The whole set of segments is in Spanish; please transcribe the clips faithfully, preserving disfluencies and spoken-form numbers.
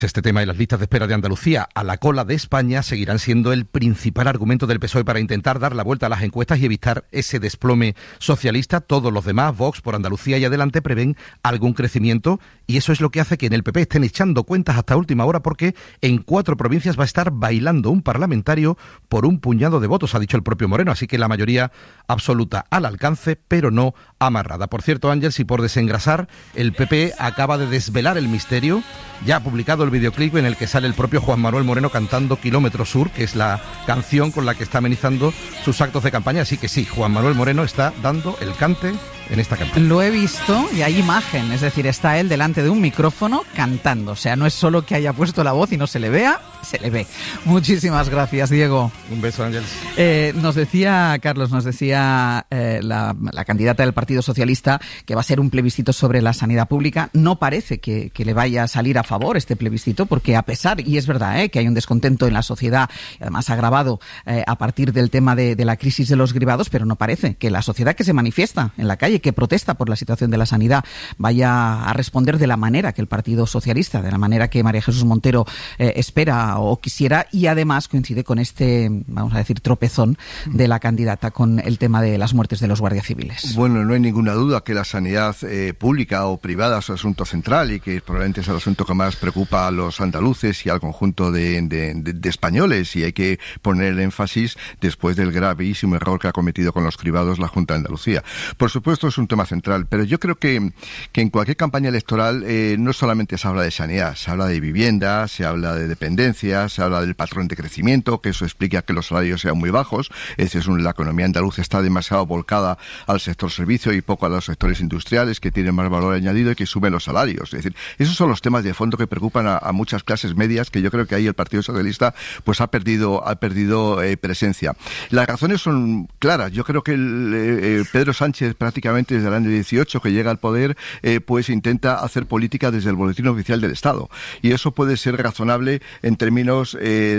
Este tema y las listas de espera de Andalucía a la cola de España seguirán siendo el principal argumento del P S O E para intentar dar la vuelta a las encuestas y evitar ese desplome socialista. Todos los demás, Vox, Por Andalucía y Adelante, prevén algún crecimiento y eso es lo que hace que en el P P estén echando cuentas hasta última hora, porque en cuatro provincias va a estar bailando un parlamentario por un puñado de votos, ha dicho el propio Moreno, así que la mayoría absoluta al alcance, pero no amarrada. Por cierto, Ángel, si por desengrasar, el P P acaba de desvelar el misterio, ya ha publicado el videoclip en el que sale el propio Juan Manuel Moreno cantando Kilómetro Sur, que es la canción con la que está amenizando sus actos de campaña. Así que sí, Juan Manuel Moreno está dando el cante en esta campaña. Lo he visto y hay imagen, es decir, está él delante de un micrófono cantando. O sea, no es solo que haya puesto la voz y no se le vea, se le ve. Muchísimas gracias, Diego. Un beso, Ángel. Eh, nos decía, Carlos, nos decía eh, la, la candidata del Partido Socialista que va a ser un plebiscito sobre la sanidad pública. No parece que, que le vaya a salir a favor este plebiscito, porque a pesar, y es verdad, eh, que hay un descontento en la sociedad, y además agravado eh, a partir del tema de, de la crisis de los cribados, pero no parece que la sociedad que se manifiesta en la calle, que protesta por la situación de la sanidad, vaya a responder de la manera que el Partido Socialista, de la manera que María Jesús Montero eh, espera o quisiera, y además coincide con este, vamos a decir, tropezón de la candidata con el tema de las muertes de los guardias civiles. Bueno, no hay ninguna duda que la sanidad eh, pública o privada es un asunto central y que probablemente es el asunto que más preocupa a los andaluces y al conjunto de, de, de, de españoles, y hay que poner el énfasis después del gravísimo error que ha cometido con los cribados la Junta de Andalucía. Por supuesto es un tema central, pero yo creo que, que en cualquier campaña electoral eh, no solamente se habla de sanidad, se habla de vivienda, se habla de dependencia, se habla del patrón de crecimiento, que eso explica que los salarios sean muy bajos. Es decir, la economía andaluza está demasiado volcada al sector servicio y poco a los sectores industriales, que tienen más valor añadido y que suben los salarios. Es decir, esos son los temas de fondo que preocupan a, a muchas clases medias, que yo creo que ahí el Partido Socialista pues ha perdido ha perdido eh, presencia. Las razones son claras. Yo creo que el, eh, Pedro Sánchez, prácticamente desde el año dieciocho que llega al poder, eh, pues intenta hacer política desde el Boletín Oficial del Estado, y eso puede ser razonable en términos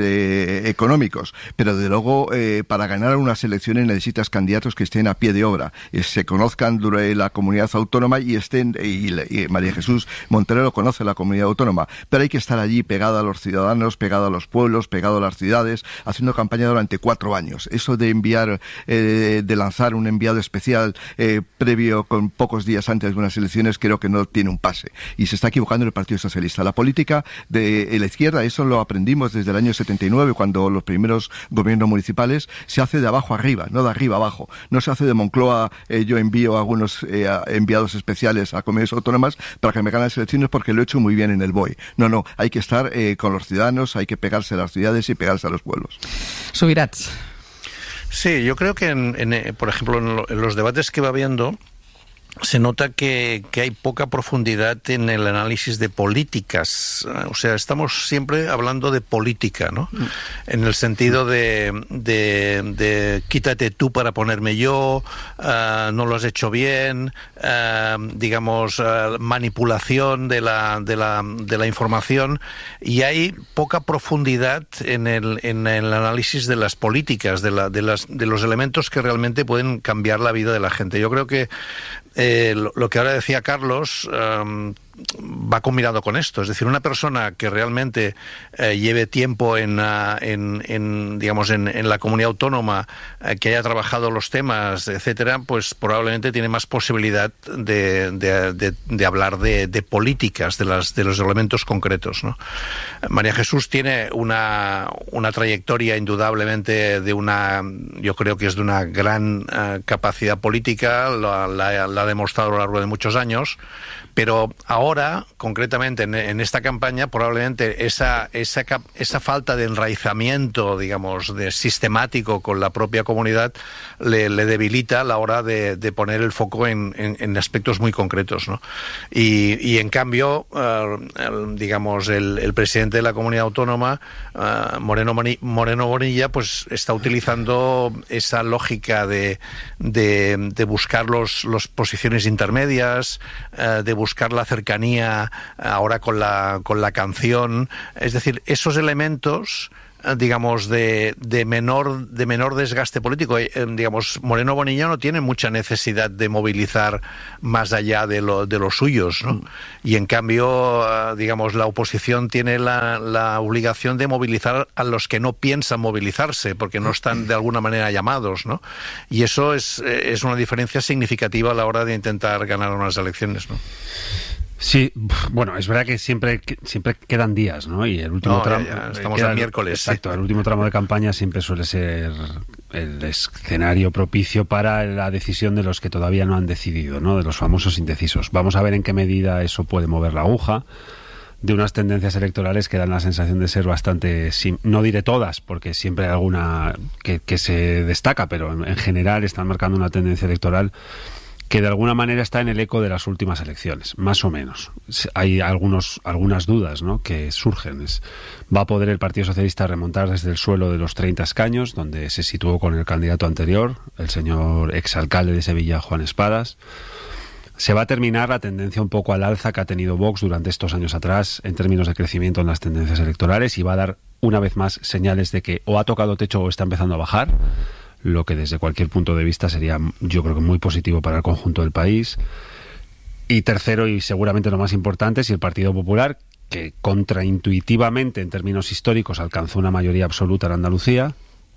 eh, económicos, pero de luego eh, para ganar unas elecciones necesitas candidatos que estén a pie de obra, eh, se conozcan durante la comunidad autónoma y estén, y, y María Jesús Montero conoce la comunidad autónoma, pero hay que estar allí pegado a los ciudadanos, pegado a los pueblos, pegado a las ciudades, haciendo campaña durante cuatro años. Eso de enviar, eh, de lanzar un enviado especial eh, previo, con pocos días antes de unas elecciones, creo que no tiene un pase, y se está equivocando el Partido Socialista. La política de la izquierda, eso lo aprendimos desde el año setenta y nueve, cuando los primeros gobiernos municipales, se hace de abajo arriba, no de arriba abajo. No se hace de Moncloa, eh, yo envío a algunos eh, a enviados especiales a comunidades autónomas para que me ganen las elecciones porque lo he hecho muy bien en el B O E. No, no, hay que estar eh, con los ciudadanos, hay que pegarse a las ciudades y pegarse a los pueblos. Subirats. Sí, yo creo que, en, en, por ejemplo, en, lo, en los debates que va habiendo, se nota que, que hay poca profundidad en el análisis de políticas. O sea, estamos siempre hablando de política, ¿no? Mm. En el sentido de, de, de quítate tú para ponerme yo, uh, no lo has hecho bien, uh, digamos, uh, manipulación de la, de, la, de la información, y hay poca profundidad en el, en el análisis de las políticas, de, la, de, las, de los elementos que realmente pueden cambiar la vida de la gente. Yo creo que Eh, lo, lo que ahora decía Carlos um, va combinado con esto. Es decir, una persona que realmente eh, lleve tiempo en, uh, en, en digamos, en, en la comunidad autónoma, eh, que haya trabajado los temas, etcétera, pues probablemente tiene más posibilidad de, de, de, de hablar de, de políticas, de, las, de los elementos concretos, ¿no? María Jesús tiene una, una trayectoria indudablemente de una, yo creo que es de una gran uh, capacidad política, la, la, la ha demostrado a lo largo de muchos años, pero ahora, concretamente en, en esta campaña, probablemente esa, esa, esa falta de enraizamiento, digamos, de sistemático con la propia comunidad le, le debilita a la hora de, de poner el foco en, en, en aspectos muy concretos, ¿no? Y, y en cambio, uh, el, digamos, el, el presidente de la comunidad autónoma, uh, Moreno, Moreno Bonilla, pues está utilizando esa lógica de, de, de buscar los, los posiciones intermedias, uh, de buscar la cercanía cercanía, ahora con la, con la canción. Es decir, esos elementos, digamos, de, de menor de menor desgaste político. Eh, digamos, Moreno Bonilla no tiene mucha necesidad de movilizar más allá de lo de los suyos, ¿no? Y en cambio, uh, digamos, la oposición tiene la, la obligación de movilizar a los que no piensan movilizarse, porque no están de alguna manera llamados, ¿no? Y eso es, es una diferencia significativa a la hora de intentar ganar unas elecciones, ¿no? Sí, bueno, es verdad que siempre siempre quedan días, ¿no? Y el último no, tramo... Ya, ya estamos queda, el miércoles. Exacto, sí. El último tramo de campaña siempre suele ser el escenario propicio para la decisión de los que todavía no han decidido, ¿no? De los famosos indecisos. Vamos a ver en qué medida eso puede mover la aguja de unas tendencias electorales que dan la sensación de ser bastante... No diré todas, porque siempre hay alguna que, que se destaca, pero en, en general están marcando una tendencia electoral que de alguna manera está en el eco de las últimas elecciones, más o menos. Hay algunos, algunas dudas, ¿no?, que surgen. Es, ¿va a poder el Partido Socialista remontar desde el suelo de los treinta escaños, donde se situó con el candidato anterior, el señor exalcalde de Sevilla, Juan Espadas? ¿Se va a terminar la tendencia un poco al alza que ha tenido Vox durante estos años atrás en términos de crecimiento en las tendencias electorales y va a dar una vez más señales de que o ha tocado techo o está empezando a bajar? Lo que desde cualquier punto de vista sería, yo creo que muy positivo para el conjunto del país. Y tercero, y seguramente lo más importante, si el Partido Popular, que contraintuitivamente en términos históricos alcanzó una mayoría absoluta en Andalucía,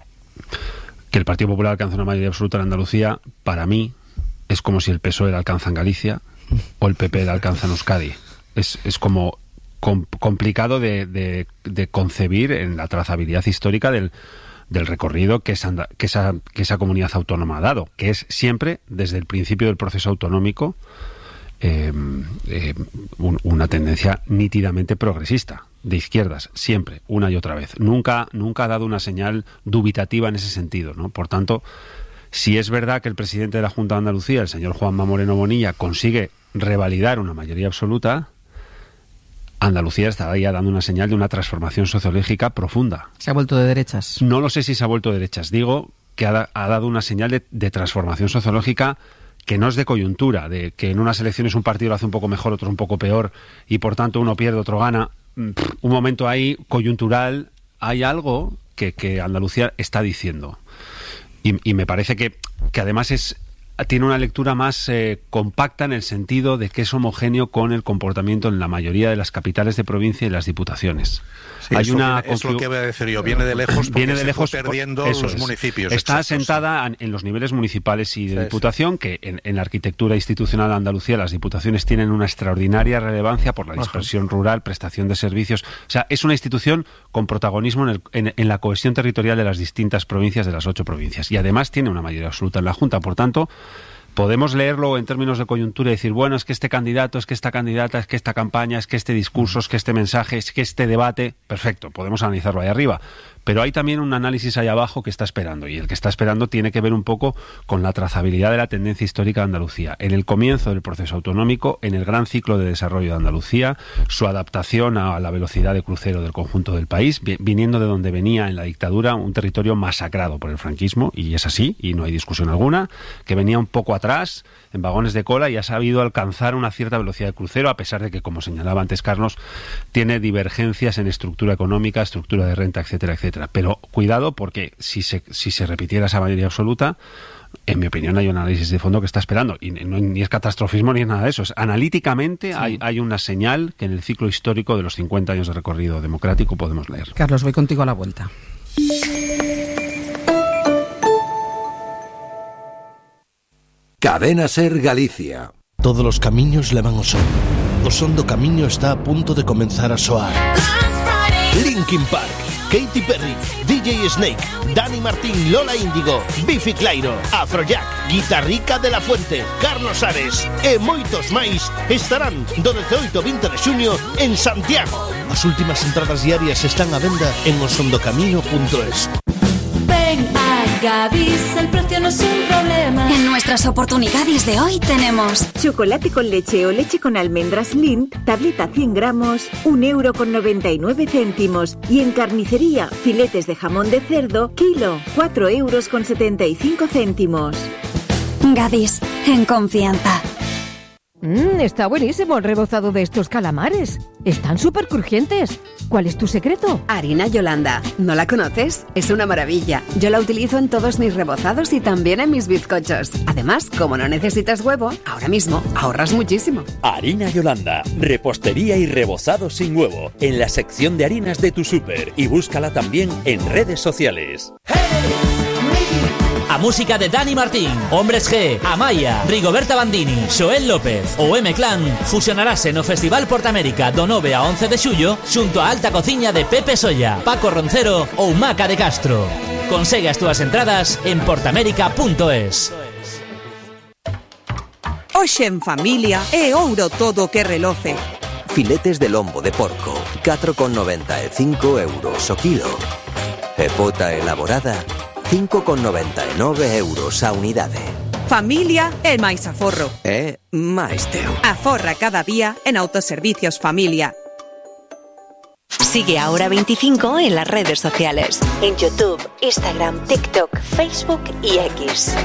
que el Partido Popular alcanza una mayoría absoluta en Andalucía, para mí es como si el P S O E la alcanza en Galicia o el P P la alcanza en Euskadi. Es, es como com- complicado de, de, de concebir en la trazabilidad histórica del del recorrido que esa, que, esa, que esa comunidad autónoma ha dado, que es siempre, desde el principio del proceso autonómico, eh, eh, un, una tendencia nítidamente progresista, de izquierdas, siempre, una y otra vez. Nunca, nunca ha dado una señal dubitativa en ese sentido, ¿no? Por tanto, si es verdad que el presidente de la Junta de Andalucía, el señor Juanma Moreno Bonilla, consigue revalidar una mayoría absoluta, Andalucía está ya dando una señal de una transformación sociológica profunda. ¿Se ha vuelto de derechas? No lo sé si se ha vuelto de derechas. Digo que ha, da, ha dado una señal de, de transformación sociológica que no es de coyuntura, de que en unas elecciones un partido lo hace un poco mejor, otro un poco peor, y por tanto uno pierde, otro gana. Un momento ahí coyuntural, hay algo que, que Andalucía está diciendo. Y, y me parece que, que además es... tiene una lectura más eh, compacta en el sentido de que es homogéneo con el comportamiento en la mayoría de las capitales de provincia y las diputaciones. Sí, Hay una viene, es lo que voy a decir yo, viene de lejos porque viene de se lejos fue perdiendo eso los es. municipios. Está exactos. asentada en los niveles municipales y de sí, diputación, sí. que en, en la arquitectura institucional de Andalucía las diputaciones tienen una extraordinaria relevancia por la dispersión Ajá. rural, prestación de servicios. O sea, es una institución con protagonismo en, el, en, en la cohesión territorial de las distintas provincias, de las ocho provincias. Y además tiene una mayoría absoluta en la Junta. Por tanto, podemos leerlo en términos de coyuntura y decir, bueno, es que este candidato, es que esta candidata, es que esta campaña, es que este discurso, es que este mensaje, es que este debate, perfecto, podemos analizarlo ahí arriba. Pero hay también un análisis ahí abajo que está esperando, y el que está esperando tiene que ver un poco con la trazabilidad de la tendencia histórica de Andalucía. En el comienzo del proceso autonómico, en el gran ciclo de desarrollo de Andalucía, su adaptación a la velocidad de crucero del conjunto del país, viniendo de donde venía en la dictadura, un territorio masacrado por el franquismo, y es así, y no hay discusión alguna, que venía un poco atrás, en vagones de cola, y ha sabido alcanzar una cierta velocidad de crucero, a pesar de que, como señalaba antes Carlos, tiene divergencias en estructura económica, estructura de renta, etcétera, etcétera. Pero cuidado, porque si se, si se repitiera esa mayoría absoluta, en mi opinión hay un análisis de fondo que está esperando, y no, ni es catastrofismo ni es nada de eso. Es, analíticamente sí. hay, hay una señal que en el ciclo histórico de los cincuenta años de recorrido democrático podemos leer. Carlos, voy contigo a la vuelta. Cadena Ser Galicia. Todos los camiños levan ao sol. O son do camiño está a punto de comenzar a soar. Linkin Park, Katy Perry, D J Snake, Dani Martín, Lola Índigo, Bifi Clyro, Afrojack, Guitarrica de la Fuente, Carlos Ares e moitos máis estarán do dezaoito ao vinte de xuño en Santiago. As últimas entradas diarias están á venda en osondocamiño punto es. Ven a Gadis, el precio no es un problema. En nuestras oportunidades de hoy tenemos chocolate con leche o leche con almendras Lindt, tableta cien gramos, un euro con noventa y nueve céntimos. Y en carnicería, filetes de jamón de cerdo, kilo, cuatro euros con setenta y cinco céntimos. Gadis, en confianza. Mmm, está buenísimo el rebozado de estos calamares. Están súper crujientes. ¿Cuál es tu secreto? Harina Yolanda. ¿No la conoces? Es una maravilla. Yo la utilizo en todos mis rebozados y también en mis bizcochos. Además, como no necesitas huevo, ahora mismo ahorras muchísimo. Harina Yolanda. Repostería y rebozado sin huevo. En la sección de harinas de tu súper. Y búscala también en redes sociales. A música de Dani Martín, Hombres G, Amaya, Rigoberta Bandini, Xoel López ou M-Clan fusionarase no Festival Portamérica do nove a once de xullo xunto a alta cociña de Pepe Solla, Paco Roncero ou Maca de Castro. Consegue as túas entradas en portamérica punto es. Hoxe en familia é ouro todo o que reloce. Filetes de lombo de porco, catro con noventa e cinco euros o kilo. E pota elaborada, cinco con noventa e nove euros a unidade. Familia é máis aforro. É máis teu. Aforra cada día en Autoservicios Familia. Sigue Ahora veinticinco en las redes sociales. En YouTube, Instagram, TikTok, Facebook y X.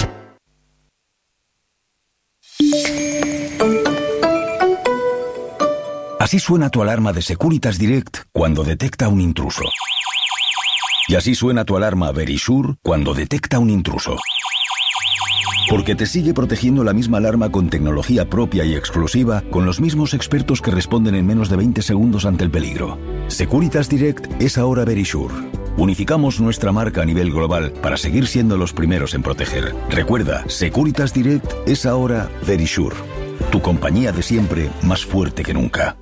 Así suena tu alarma de Securitas Direct cuando detecta un intruso. Y así suena tu alarma Verisure cuando detecta un intruso. Porque te sigue protegiendo la misma alarma con tecnología propia y exclusiva, con los mismos expertos que responden en menos de veinte segundos ante el peligro. Securitas Direct es ahora Verisure. Unificamos nuestra marca a nivel global para seguir siendo los primeros en proteger. Recuerda, Securitas Direct es ahora Verisure. Tu compañía de siempre, más fuerte que nunca.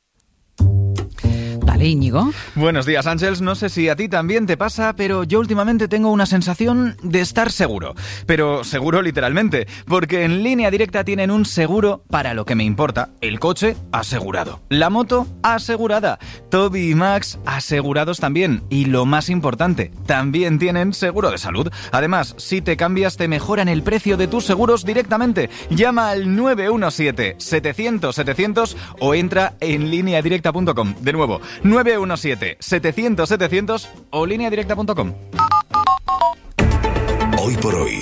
Vale, Íñigo. Buenos días, Ángels. No sé si a ti también te pasa, pero yo últimamente tengo una sensación de estar seguro. Pero seguro literalmente, porque en Línea Directa tienen un seguro para lo que me importa. El coche asegurado, la moto asegurada, Toby y Max asegurados también. Y lo más importante, también tienen seguro de salud. Además, si te cambias te mejoran el precio de tus seguros directamente. Llama al nueve uno siete, setecientos, setecientos o entra en línea directa punto com. De nuevo, nueve uno siete, setecientos, setecientos o línea directa punto com. Hoy por hoy,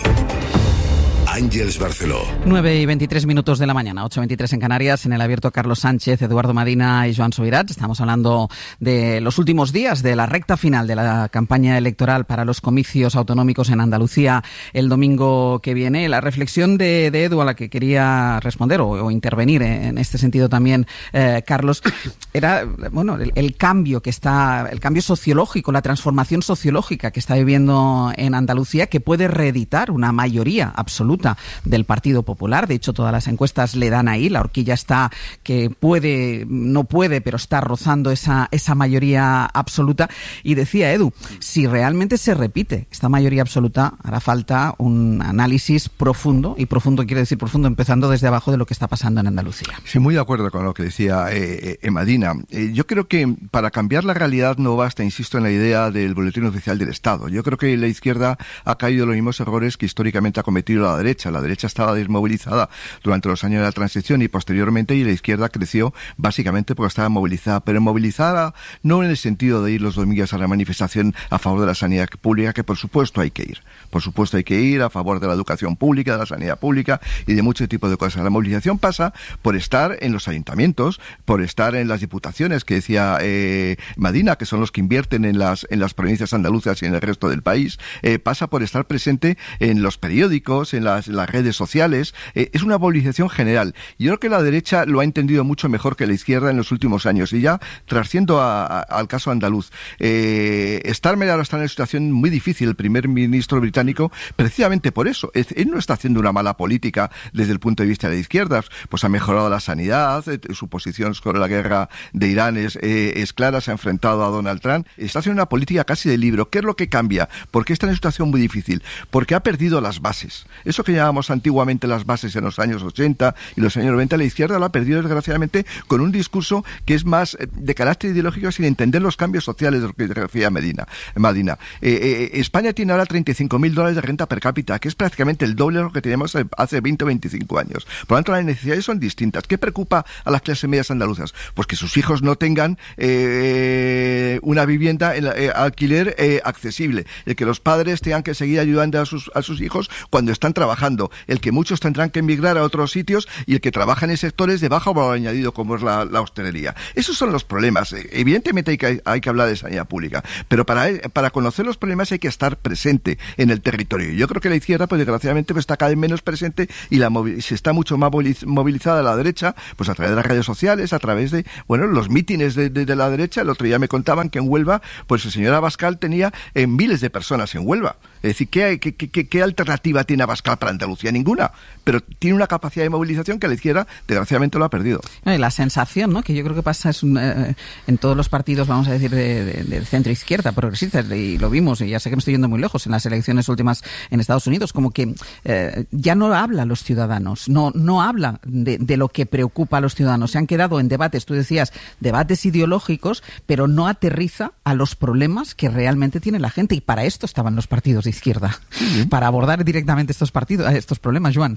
Ángels Barceló. nueve y veintitrés minutos de la mañana, ocho y veintitrés en Canarias, en el abierto Carlos Sánchez, Eduardo Madina y Joan Subirats. Estamos hablando de los últimos días de la recta final de la campaña electoral para los comicios autonómicos en Andalucía el domingo que viene. La reflexión de, de Edu a la que quería responder o, o intervenir en este sentido también, eh, Carlos, era bueno el, el cambio que está, el cambio sociológico, la transformación sociológica que está viviendo en Andalucía, que puede reeditar una mayoría absoluta del Partido Popular. De hecho, todas las encuestas le dan ahí, la horquilla está que puede, no puede, pero está rozando esa, esa mayoría absoluta. Y decía Edu, si realmente se repite esta mayoría absoluta, hará falta un análisis profundo, y profundo quiere decir profundo, empezando desde abajo, de lo que está pasando en Andalucía. Sí, muy de acuerdo con lo que decía eh, eh, Madina. Eh, yo creo que para cambiar la realidad no basta, insisto, en la idea del boletín oficial del Estado. Yo creo que la izquierda ha caído en los mismos errores que históricamente ha cometido la derecha. La derecha estaba desmovilizada durante los años de la transición y posteriormente, y la izquierda creció básicamente porque estaba movilizada, pero movilizada no en el sentido de ir los domingos a la manifestación a favor de la sanidad pública, que por supuesto hay que ir. Por supuesto hay que ir a favor de la educación pública, de la sanidad pública y de mucho tipo de cosas. La movilización pasa por estar en los ayuntamientos, por estar en las diputaciones, que decía eh, Madina, que son los que invierten en las, en las provincias andaluzas y en el resto del país. Eh, pasa por estar presente en los periódicos, en las las redes sociales. Eh, es una movilización general. Yo creo que la derecha lo ha entendido mucho mejor que la izquierda en los últimos años. Y ya, trasciendo a, a, al caso andaluz, eh, Starmer ahora está en una situación muy difícil, el primer ministro británico, precisamente por eso. Es, él no está haciendo una mala política desde el punto de vista de izquierdas. Pues ha mejorado la sanidad, eh, su posición sobre la guerra de Irán es, eh, es clara, se ha enfrentado a Donald Trump. Está haciendo una política casi de libro. ¿Qué es lo que cambia? Porque está en una situación muy difícil. Porque ha perdido las bases. Eso que llamábamos antiguamente las bases en los años ochenta y los años noventa, la izquierda lo ha perdido desgraciadamente con un discurso que es más de carácter ideológico, sin entender los cambios sociales de lo que decía Medina, Madina. Eh, eh, España tiene ahora treinta y cinco mil dólares de renta per cápita, que es prácticamente el doble de lo que teníamos hace veinte o veinticinco años. Por lo tanto, las necesidades son distintas. ¿Qué preocupa a las clases medias andaluzas? Pues que sus hijos no tengan eh, una vivienda en la, eh, alquiler eh, accesible, el que los padres tengan que seguir ayudando a sus, a sus hijos cuando están trabajando, el que muchos tendrán que emigrar a otros sitios y el que trabajan en sectores de bajo valor añadido como es la, la hostelería. Esos son los problemas. Evidentemente hay que, hay que hablar de sanidad pública, pero para, para conocer los problemas hay que estar presente en el territorio. Yo creo que la izquierda, pues desgraciadamente, pues, está cada vez menos presente y la se está mucho más movilizada la derecha, pues a través de las redes sociales, a través de, bueno, los mítines de, de, de la derecha. El otro día me contaban que en Huelva, pues el señor Abascal tenía eh, miles de personas en Huelva. Es decir, ¿qué, qué, qué, ¿qué alternativa tiene Abascal para Andalucía? Ninguna. Pero tiene una capacidad de movilización que la izquierda, desgraciadamente, lo ha perdido. La sensación, ¿no?, que yo creo que pasa es un, eh, en todos los partidos, vamos a decir, de, de, de centro-izquierda, progresistas, y lo vimos, y ya sé que me estoy yendo muy lejos, en las elecciones últimas en Estados Unidos, como que eh, ya no habla los ciudadanos, no, no habla de, de lo que preocupa a los ciudadanos. Se han quedado en debates, tú decías, debates ideológicos, pero no aterriza a los problemas que realmente tiene la gente, y para esto estaban los partidos de izquierda, sí, para abordar directamente estos partidos, estos problemas, Joan.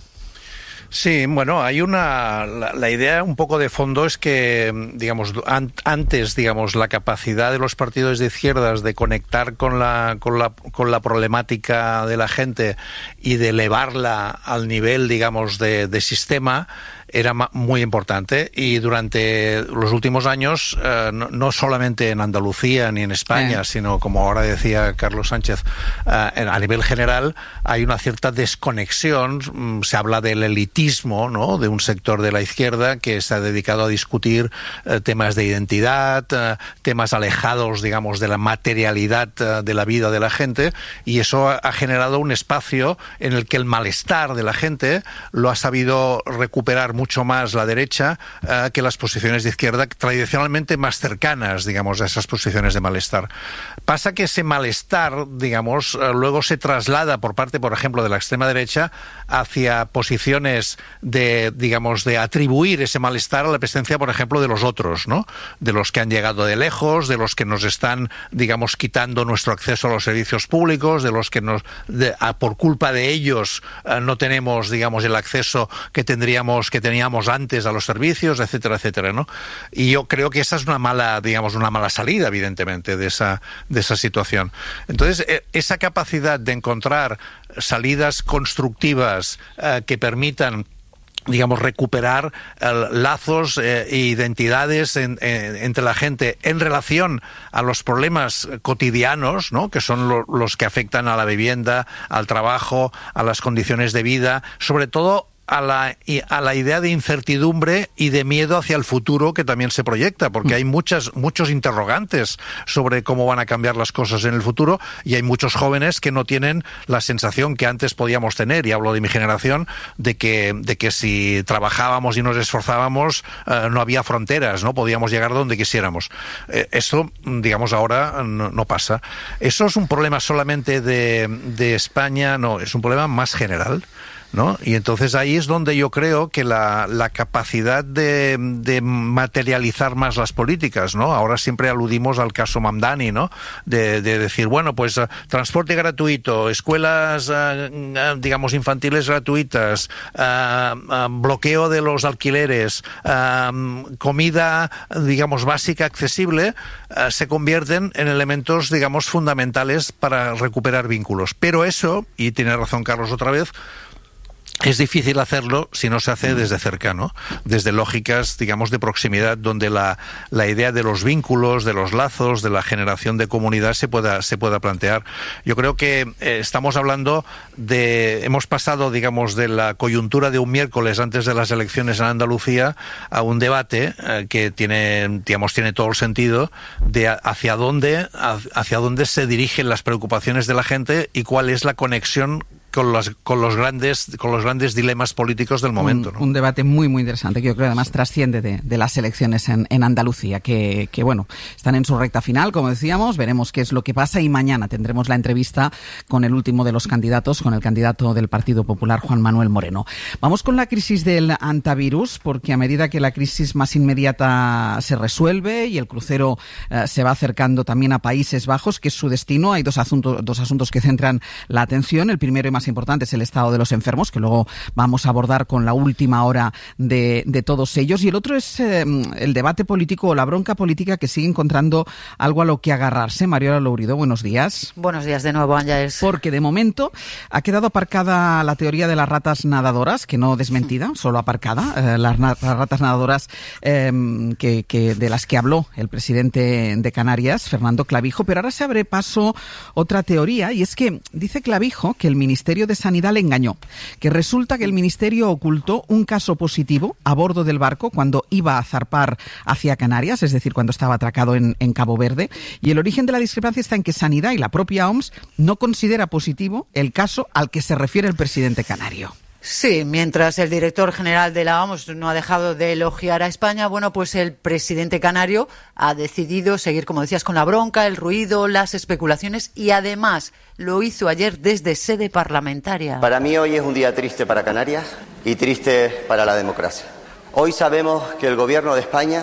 Sí, bueno, hay una... La, la idea un poco de fondo es que, digamos, an, antes, digamos, la capacidad de los partidos de izquierdas de conectar con la, con la, con la problemática de la gente y de elevarla al nivel, digamos, de, de sistema, era muy importante, y durante los últimos años, eh, no, no solamente en Andalucía ni en España, eh. sino, como ahora decía Carlos Sánchez, eh, a nivel general hay una cierta desconexión. Se habla del elitismo, ¿no?, de un sector de la izquierda que se ha dedicado a discutir eh, temas de identidad, eh, temas alejados, digamos, de la materialidad eh, de la vida de la gente, y eso ha, ha generado un espacio en el que el malestar de la gente lo ha sabido recuperar mucho más la derecha uh, que las posiciones de izquierda tradicionalmente más cercanas, digamos, a esas posiciones de malestar. Pasa que ese malestar, digamos, uh, luego se traslada por parte, por ejemplo, de la extrema derecha hacia posiciones de, digamos, de atribuir ese malestar a la presencia, por ejemplo, de los otros, ¿no?, de los que han llegado de lejos, de los que nos están, digamos, quitando nuestro acceso a los servicios públicos, de los que nos, de, a, por culpa de ellos uh, no tenemos, digamos, el acceso que tendríamos que teníamos antes a los servicios, etcétera, etcétera, ¿no? Y yo creo que esa es una mala, digamos, una mala salida, evidentemente, de esa, de esa situación. Entonces, esa capacidad de encontrar salidas constructivas eh, que permitan, digamos, recuperar eh, lazos e eh, identidades en, en, entre la gente en relación a los problemas cotidianos, ¿no?, que son lo, los que afectan a la vivienda, al trabajo, a las condiciones de vida, sobre todo a la, a la idea de incertidumbre y de miedo hacia el futuro que también se proyecta, porque hay muchas, muchos interrogantes sobre cómo van a cambiar las cosas en el futuro, y hay muchos jóvenes que no tienen la sensación que antes podíamos tener, y hablo de mi generación, de que, de que si trabajábamos y nos esforzábamos eh, no había fronteras, no podíamos llegar donde quisiéramos. Eh, eso, digamos, ahora no, no pasa. Eso es un problema solamente de, de España, no, es un problema más general, ¿no? Y entonces ahí es donde yo creo que la, la capacidad de, de materializar más las políticas, ¿no? Ahora siempre aludimos al caso Mamdani, ¿no?, de, de decir, bueno, pues uh, transporte gratuito, escuelas, uh, digamos, infantiles gratuitas, uh, uh, bloqueo de los alquileres, uh, comida, digamos, básica, accesible, uh, se convierten en elementos, digamos, fundamentales para recuperar vínculos. Pero eso, y tiene razón Carlos otra vez, es difícil hacerlo si no se hace desde cerca, ¿no?, desde lógicas, digamos, de proximidad, donde la, la idea de los vínculos, de los lazos, de la generación de comunidad se pueda, se pueda plantear. Yo creo que eh, estamos hablando de... Hemos pasado, digamos, de la coyuntura de un miércoles antes de las elecciones en Andalucía a un debate eh, que tiene, digamos, tiene todo el sentido de hacia dónde, hacia dónde se dirigen las preocupaciones de la gente y cuál es la conexión con los, con los grandes con los grandes dilemas políticos del momento, ¿no? Un, un debate muy, muy interesante, que yo creo que además trasciende de, de las elecciones en, en Andalucía, que, que, bueno, están en su recta final, como decíamos, veremos qué es lo que pasa, y mañana tendremos la entrevista con el último de los candidatos, con el candidato del Partido Popular, Juan Manuel Moreno. Vamos con la crisis del antivirus, porque a medida que la crisis más inmediata se resuelve y el crucero eh, se va acercando también a Países Bajos, que es su destino, hay dos asuntos, dos asuntos que centran la atención. El primero y más más importante es el estado de los enfermos, que luego vamos a abordar con la última hora de, de todos ellos. Y el otro es eh, el debate político o la bronca política que sigue encontrando algo a lo que agarrarse. Mariola Lourido, buenos días. Buenos días de nuevo, Ángeles. Porque de momento ha quedado aparcada la teoría de las ratas nadadoras, que no desmentida, solo aparcada. Eh, las, las ratas nadadoras eh, que, que de las que habló el presidente de Canarias, Fernando Clavijo, pero ahora se abre paso otra teoría, y es que dice Clavijo que el Ministerio de Sanidad le engañó, que resulta que el Ministerio ocultó un caso positivo a bordo del barco cuando iba a zarpar hacia Canarias, es decir, cuando estaba atracado en, en Cabo Verde, y el origen de la discrepancia está en que Sanidad y la propia O M S no considera positivo el caso al que se refiere el presidente canario. Sí, mientras el director general de la O M S no ha dejado de elogiar a España, bueno, pues el presidente canario ha decidido seguir, como decías, con la bronca, el ruido, las especulaciones, y además lo hizo ayer desde sede parlamentaria. Para mí hoy es un día triste para Canarias y triste para la democracia. Hoy sabemos que el gobierno de España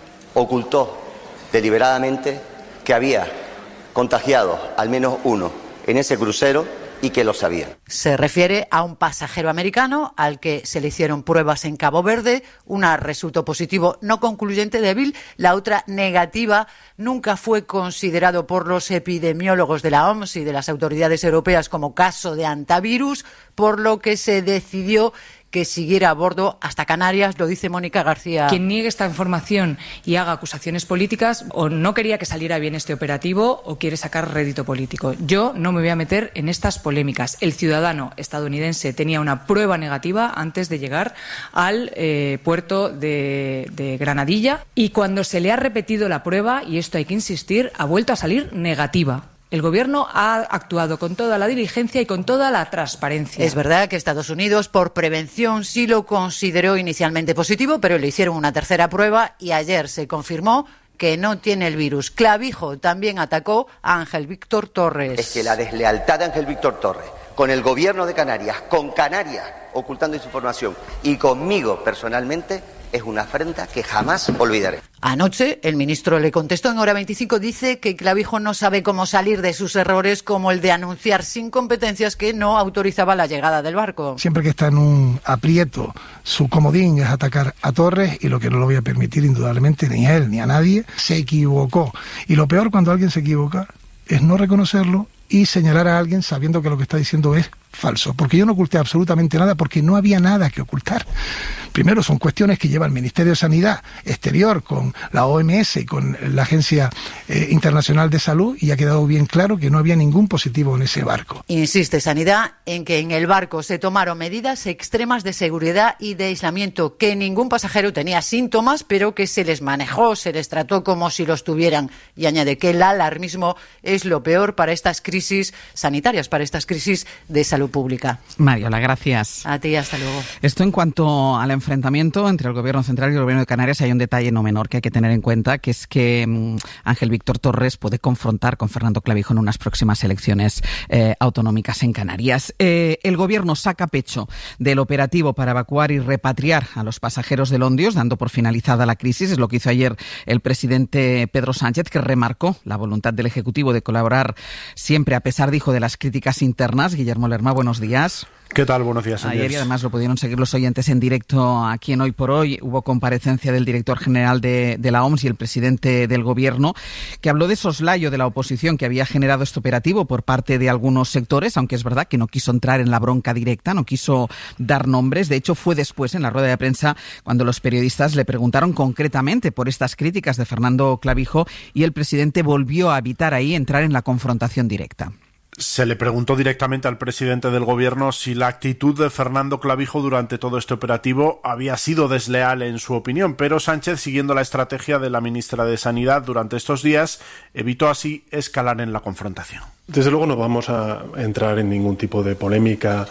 ocultó deliberadamente que había contagiado al menos uno en ese crucero y que lo sabían. Se refiere a un pasajero americano al que se le hicieron pruebas en Cabo Verde. Una resultó positivo, no concluyente, débil. La otra, negativa. Nunca fue considerado por los epidemiólogos de la O M S y de las autoridades europeas como caso de antivirus, por lo que se decidió que siguiera a bordo hasta Canarias, lo dice Mónica García. Quien niegue esta información y haga acusaciones políticas o no quería que saliera bien este operativo o quiere sacar rédito político. Yo no me voy a meter en estas polémicas. El ciudadano estadounidense tenía una prueba negativa antes de llegar al eh, puerto de, de Granadilla, y cuando se le ha repetido la prueba, y esto hay que insistir, ha vuelto a salir negativa. El Gobierno ha actuado con toda la diligencia y con toda la transparencia. Es verdad que Estados Unidos, por prevención, sí lo consideró inicialmente positivo, pero le hicieron una tercera prueba y ayer se confirmó que no tiene el virus. Clavijo también atacó a Ángel Víctor Torres. Es que la deslealtad de Ángel Víctor Torres con el Gobierno de Canarias, con Canarias ocultando esa información y conmigo personalmente, es una afrenta que jamás olvidaré. Anoche el ministro le contestó en Hora veinticinco, dice que Clavijo no sabe cómo salir de sus errores, como el de anunciar sin competencias que no autorizaba la llegada del barco. Siempre que está en un aprieto, su comodín es atacar a Torres, y lo que no lo voy a permitir indudablemente ni a él ni a nadie. Se equivocó, y lo peor cuando alguien se equivoca es no reconocerlo y señalar a alguien sabiendo que lo que está diciendo es falso, porque yo no oculté absolutamente nada, porque no había nada que ocultar. Primero, son cuestiones que lleva el Ministerio de Sanidad Exterior con la O M S y con la Agencia eh, Internacional de Salud, y ha quedado bien claro que no había ningún positivo en ese barco. Insiste Sanidad en que en el barco se tomaron medidas extremas de seguridad y de aislamiento, que ningún pasajero tenía síntomas, pero que se les manejó, se les trató como si los tuvieran, y añade que el alarmismo es lo peor para estas crisis sanitarias, para estas crisis de salud pública. Mariola, gracias. A ti, hasta luego. Esto en cuanto al enfrentamiento entre el Gobierno Central y el Gobierno de Canarias, hay un detalle no menor que hay que tener en cuenta, que es que mmm, Ángel Víctor Torres puede confrontar con Fernando Clavijo en unas próximas elecciones eh, autonómicas en Canarias. Eh, el Gobierno saca pecho del operativo para evacuar y repatriar a los pasajeros del Ondios, dando por finalizada la crisis. Es lo que hizo ayer el presidente Pedro Sánchez, que remarcó la voluntad del Ejecutivo de colaborar siempre, a pesar, dijo, de las críticas internas. Guillermo Lerma, buenos días. ¿Qué tal? Buenos días. Ayer, y además lo pudieron seguir los oyentes en directo aquí en Hoy por Hoy, hubo comparecencia del director general de, de la O M S y el presidente del Gobierno, que habló de soslayo de la oposición que había generado este operativo por parte de algunos sectores, aunque es verdad que no quiso entrar en la bronca directa, no quiso dar nombres. De hecho, fue después, en la rueda de prensa, cuando los periodistas le preguntaron concretamente por estas críticas de Fernando Clavijo, y el presidente volvió a evitar ahí entrar en la confrontación directa. Se le preguntó directamente al presidente del Gobierno si la actitud de Fernando Clavijo durante todo este operativo había sido desleal en su opinión, pero Sánchez, siguiendo la estrategia de la ministra de Sanidad durante estos días, evitó así escalar en la confrontación. Desde luego no vamos a entrar en ningún tipo de polémica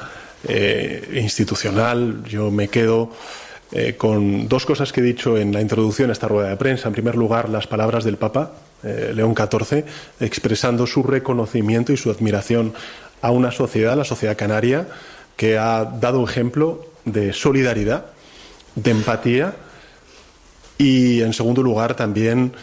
eh, institucional. Yo me quedo eh, con dos cosas que he dicho en la introducción a esta rueda de prensa. En primer lugar, las palabras del Papa Eh, León catorce, expresando su reconocimiento y su admiración a una sociedad, la sociedad canaria, que ha dado ejemplo de solidaridad, de empatía, y en segundo lugar también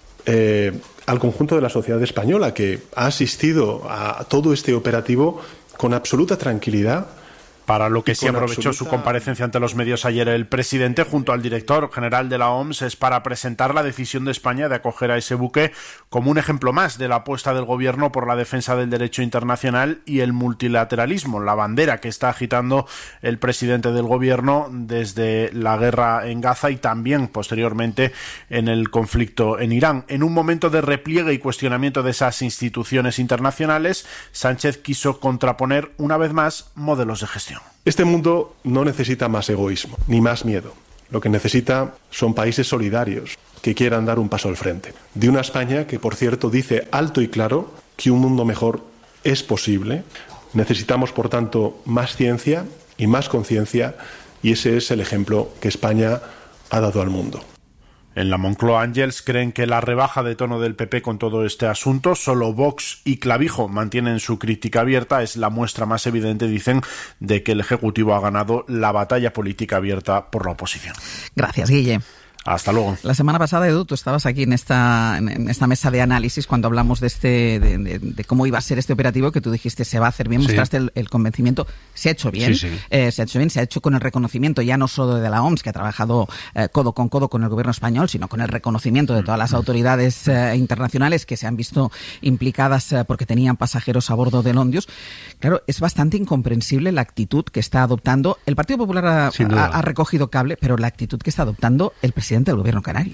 eh, al conjunto de la sociedad española, que ha asistido a todo este operativo con absoluta tranquilidad. Para lo que y sí aprovechó absoluta... su comparecencia ante los medios ayer el presidente junto al director general de la O M S es para presentar la decisión de España de acoger a ese buque como un ejemplo más de la apuesta del gobierno por la defensa del derecho internacional y el multilateralismo, la bandera que está agitando el presidente del gobierno desde la guerra en Gaza y también posteriormente en el conflicto en Irán. En un momento de repliegue y cuestionamiento de esas instituciones internacionales, Sánchez quiso contraponer una vez más modelos de gestión. Este mundo no necesita más egoísmo, ni más miedo. Lo que necesita son países solidarios que quieran dar un paso al frente. De una España que, por cierto, dice alto y claro que un mundo mejor es posible. Necesitamos, por tanto, más ciencia y más conciencia, y ese es el ejemplo que España ha dado al mundo. En la Moncloa, Ángels, creen que la rebaja de tono del P P con todo este asunto, solo Vox y Clavijo mantienen su crítica abierta, es la muestra más evidente, dicen, de que el Ejecutivo ha ganado la batalla política abierta por la oposición. Gracias, Guille. Hasta luego. La semana pasada, Edu, tú estabas aquí en esta, en esta mesa de análisis cuando hablamos de este, de, de, de cómo iba a ser este operativo, que tú dijiste se va a hacer bien, sí. Mostraste el, el convencimiento, se ha hecho bien, sí, sí. Eh, se ha hecho bien, se ha hecho con el reconocimiento ya no solo de la O M S, que ha trabajado eh, codo con codo con el gobierno español, sino con el reconocimiento de todas las autoridades eh, internacionales que se han visto implicadas eh, porque tenían pasajeros a bordo del Ondius. Claro, es bastante incomprensible la actitud que está adoptando. El Partido Popular ha, ha, ha recogido cable, pero la actitud que está adoptando el presidente del gobierno canario.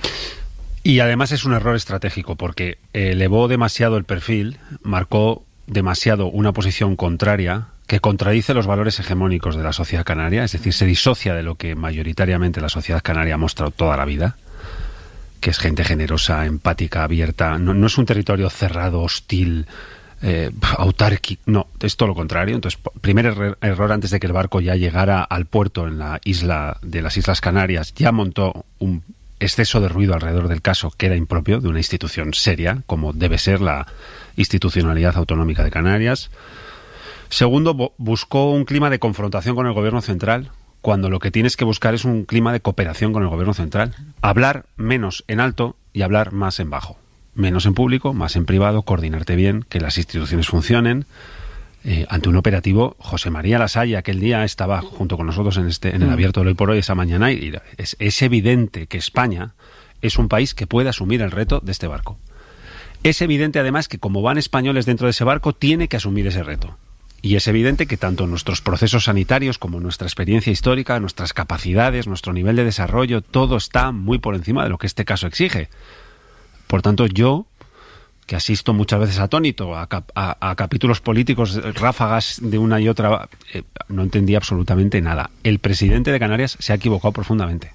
Y además es un error estratégico porque elevó demasiado el perfil, marcó demasiado una posición contraria que contradice los valores hegemónicos de la sociedad canaria, es decir, se disocia de lo que mayoritariamente la sociedad canaria ha mostrado toda la vida, que es gente generosa, empática, abierta. No, no es un territorio cerrado, hostil, eh, autárquico, no, es todo lo contrario. Entonces, primer er- error, antes de que el barco ya llegara al puerto en la isla de las Islas Canarias, ya montó un exceso de ruido alrededor del caso que era impropio de una institución seria, como debe ser la institucionalidad autonómica de Canarias. Segundo, bo- buscó un clima de confrontación con el gobierno central, cuando lo que tienes que buscar es un clima de cooperación con el gobierno central. Hablar menos en alto y hablar más en bajo. Menos en público, más en privado, coordinarte bien, que las instituciones funcionen. Eh, ante un operativo, José María Lasalle aquel día estaba junto con nosotros en este en el abierto de Hoy por Hoy esa mañana y es, es evidente que España es un país que puede asumir el reto de este barco. Es evidente además que como van españoles dentro de ese barco, tiene que asumir ese reto. Y es evidente que tanto nuestros procesos sanitarios como nuestra experiencia histórica, nuestras capacidades, nuestro nivel de desarrollo, todo está muy por encima de lo que este caso exige. Por tanto, yo, que asisto muchas veces atónito a, cap- a, a capítulos políticos, ráfagas de una y otra, eh, no entendí absolutamente nada. El presidente de Canarias se ha equivocado profundamente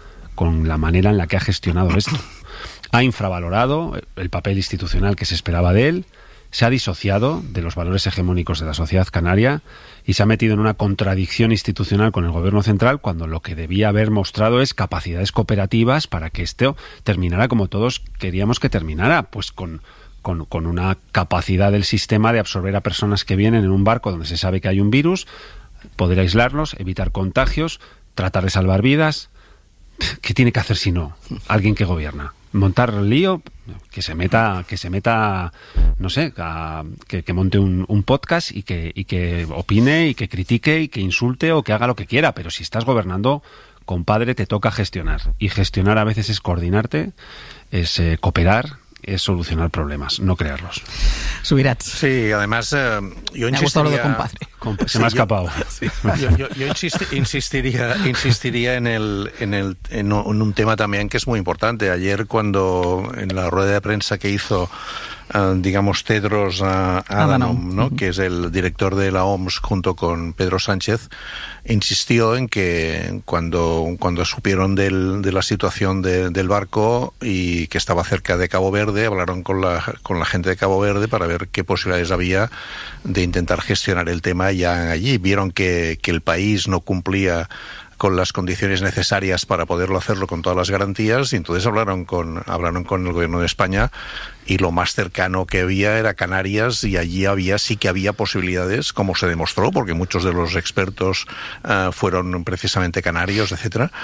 con la manera en la que ha gestionado esto. Ha infravalorado el papel institucional que se esperaba de él, se ha disociado de los valores hegemónicos de la sociedad canaria y se ha metido en una contradicción institucional con el gobierno central cuando lo que debía haber mostrado es capacidades cooperativas para que esto terminara como todos queríamos que terminara, pues con Con, con una capacidad del sistema de absorber a personas que vienen en un barco donde se sabe que hay un virus, poder aislarlos, evitar contagios, tratar de salvar vidas. ¿Qué tiene que hacer si no? Alguien que gobierna. Montar lío, que se meta, que se meta, no sé, a, que, que monte un, un podcast y que, y que opine y que critique y que insulte o que haga lo que quiera. Pero si estás gobernando, compadre, te toca gestionar. Y gestionar a veces es coordinarte, es eh, cooperar, es solucionar problemas, no crearlos. Subirats. Sí, además eh, yo me ha gustado lo de compadre. Se sí, me ha escapado. Yo, sí. yo, yo, yo insisti, insistiría, insistiría en, el, en, el, en un tema también que es muy importante. Ayer cuando en la rueda de prensa que hizo Uh, digamos Tedros uh, Adhanom, ¿no? Uh-huh. que es el director de la O M S junto con Pedro Sánchez, insistió en que cuando, cuando supieron del, de la situación de, del barco y que estaba cerca de Cabo Verde, hablaron con la, con la gente de Cabo Verde para ver qué posibilidades había de intentar gestionar el tema ya allí. Vieron que, que el país no cumplía con las condiciones necesarias para poderlo hacerlo con todas las garantías y entonces hablaron con hablaron con el gobierno de España y lo más cercano que había era Canarias, y allí había sí que había posibilidades, como se demostró, porque muchos de los expertos uh, fueron precisamente canarios, etcétera,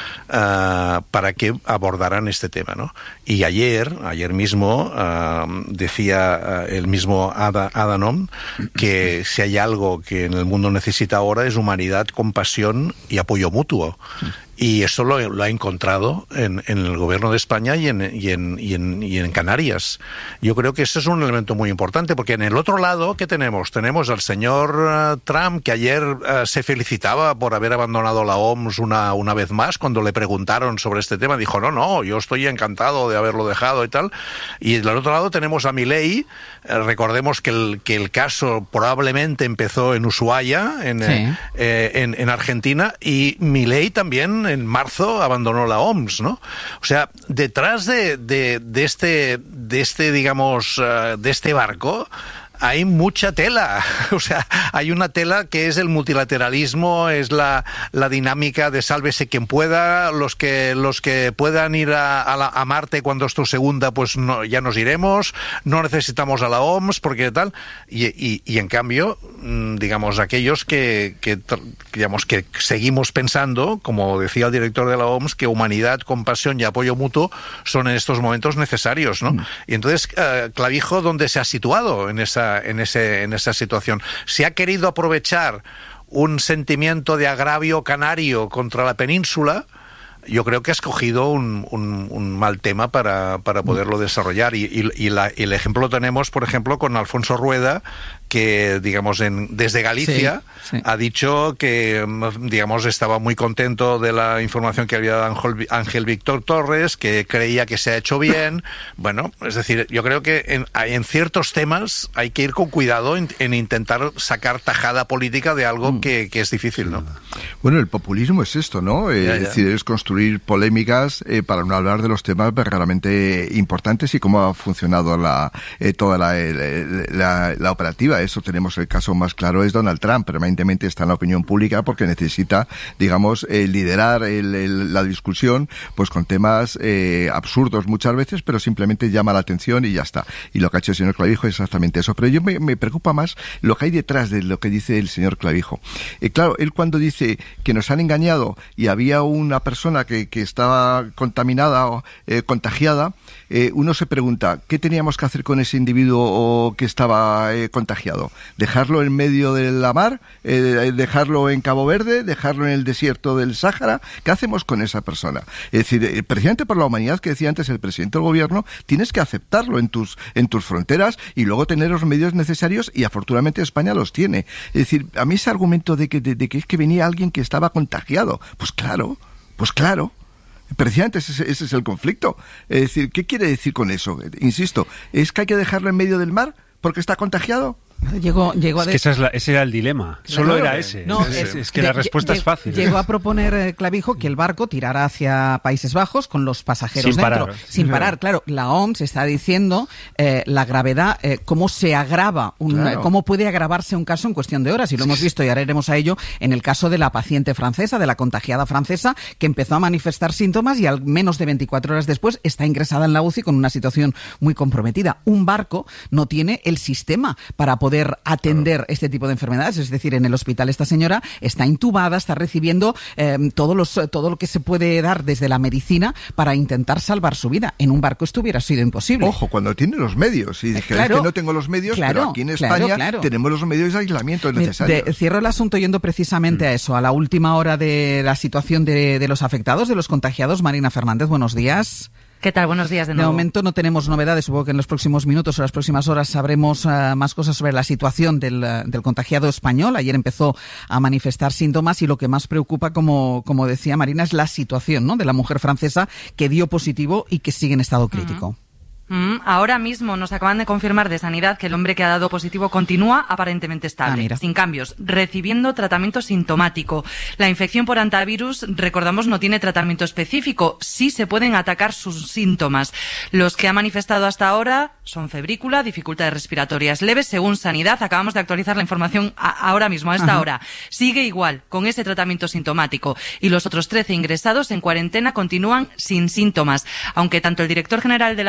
uh, para que abordaran este tema, ¿no? Y ayer, ayer mismo, uh, decía uh, el mismo Ada, Adanom que si hay algo que en el mundo necesita ahora es humanidad, compasión y apoyo mutuo. Y eso lo, lo ha encontrado en, en el gobierno de España y en, y, en, y, en, y en Canarias. Yo creo que ese es un elemento muy importante, porque en el otro lado, ¿qué tenemos? Tenemos al señor uh, Trump, que ayer uh, se felicitaba por haber abandonado la O M S una, una vez más. Cuando le preguntaron sobre este tema, dijo, no, no, yo estoy encantado de haberlo dejado y tal. Y del otro lado tenemos a Milei. Uh, recordemos que el, que el caso probablemente empezó en Ushuaia, en, sí. eh, eh, en, en Argentina, y Milei también en marzo abandonó la O M S, ¿no? O sea, detrás de, de, de este, de este, digamos, uh, de este barco hay mucha tela. O sea, hay una tela que es el multilateralismo, es la, la dinámica de sálvese quien pueda, los que los que puedan ir a, a, la, a Marte cuando esto se hunda, pues no, ya nos iremos, no necesitamos a la O M S, porque tal, y, y, y en cambio, digamos, aquellos que, que, digamos, que seguimos pensando, como decía el director de la O M S, que humanidad, compasión y apoyo mutuo son en estos momentos necesarios, ¿no? Mm. Y entonces, uh, Clavijo, ¿dónde se ha situado en esa en ese en esa situación? Se ha querido aprovechar un sentimiento de agravio canario contra la península. Yo creo que ha escogido un, un, un mal tema para, para poderlo desarrollar, y, y, y, la, y el ejemplo lo tenemos, por ejemplo, con Alfonso Rueda, que, digamos, en, desde Galicia sí, sí. ha dicho que, digamos, estaba muy contento de la información que había dado Ángel, Ángel Víctor Torres, que creía que se ha hecho bien. Bueno, es decir, yo creo que en, en ciertos temas hay que ir con cuidado en, en intentar sacar tajada política de algo mm. que, que es difícil, ¿no? Bueno, el populismo es esto, ¿no? Eh, ya, ya. Es decir, es construir polémicas eh, para no hablar de los temas verdaderamente importantes y cómo ha funcionado la, eh, toda la, eh, la, la operativa. Eso tenemos, el caso más claro es Donald Trump, permanentemente está en la opinión pública porque necesita, digamos, eh, liderar el, el, la discusión, pues con temas eh, absurdos muchas veces, pero simplemente llama la atención y ya está. Y lo que ha hecho el señor Clavijo es exactamente eso. Pero yo me, me preocupa más lo que hay detrás de lo que dice el señor Clavijo. Eh, claro, él cuando dice que nos han engañado y había una persona que, que estaba contaminada o eh, contagiada, eh, uno se pregunta, ¿qué teníamos que hacer con ese individuo o que estaba eh, contagiado? ¿Dejarlo en medio de la mar? Eh, ¿Dejarlo en Cabo Verde? ¿Dejarlo en el desierto del Sáhara? ¿Qué hacemos con esa persona? Es decir, eh, precisamente por la humanidad que decía antes el presidente del gobierno, tienes que aceptarlo en tus, en tus fronteras y luego tener los medios necesarios, y afortunadamente España los tiene. Es decir, a mí ese argumento de que, de, de que es que venía alguien que estaba contagiado, pues claro, pues claro. Precisamente ese, ese es el conflicto. Es decir, ¿qué quiere decir con eso? Insisto, ¿es que hay que dejarlo en medio del mar porque está contagiado? Llegó, llegó a es que esa es la, ese era el dilema. Claro. Solo era ese. No, es, es, eh, es que de, la respuesta de, es fácil. Llegó a proponer eh, Clavijo que el barco tirara hacia Países Bajos con los pasajeros sin dentro. Parar. Sin parar. Claro, la O M S está diciendo eh, la gravedad, eh, cómo se agrava, un, claro. cómo puede agravarse un caso en cuestión de horas. Y lo hemos visto, y ahora iremos a ello, en el caso de la paciente francesa, de la contagiada francesa, que empezó a manifestar síntomas y al menos de veinticuatro horas después está ingresada en la U C I con una situación muy comprometida. Un barco no tiene el sistema para poder atender claro. este tipo de enfermedades. Es decir, en el hospital esta señora está intubada, está recibiendo eh, todos los, todo lo que se puede dar desde la medicina para intentar salvar su vida. En un barco esto hubiera sido imposible. Ojo, cuando tiene los medios. Y dije, claro, es que no tengo los medios, claro, pero aquí en España claro, claro. tenemos los medios de aislamiento necesarios. De, cierro el asunto yendo precisamente mm. a eso, a la última hora de la situación de, de los afectados, de los contagiados. Marina Fernández, buenos días. ¿Qué tal? Buenos días de nuevo. De momento no tenemos novedades. Supongo que en los próximos minutos o las próximas horas sabremos uh, más cosas sobre la situación del, uh, del contagiado español. Ayer empezó a manifestar síntomas y lo que más preocupa, como, como decía Marina, es la situación, ¿no?, de la mujer francesa que dio positivo y que sigue en estado crítico. Uh-huh. Mm, ahora mismo nos acaban de confirmar de Sanidad que el hombre que ha dado positivo continúa aparentemente estable, ah, sin cambios, recibiendo tratamiento sintomático. La infección por hantavirus, recordamos, no tiene tratamiento específico. Sí se pueden atacar sus síntomas. Los que ha manifestado hasta ahora son febrícula, dificultades respiratorias leves, según Sanidad. Acabamos de actualizar la información a, ahora mismo, a esta Ajá. hora. Sigue igual, con ese tratamiento sintomático. Y los otros trece ingresados en cuarentena continúan sin síntomas, aunque tanto el director general de la O M S como